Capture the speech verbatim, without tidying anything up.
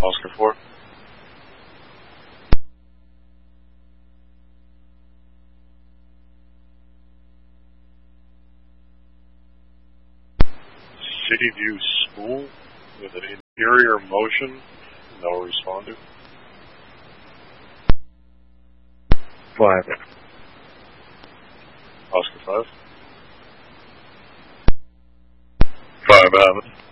Oscar four. City View School with an interior motion, no responder. Five. Oscar five. Five, Abbott.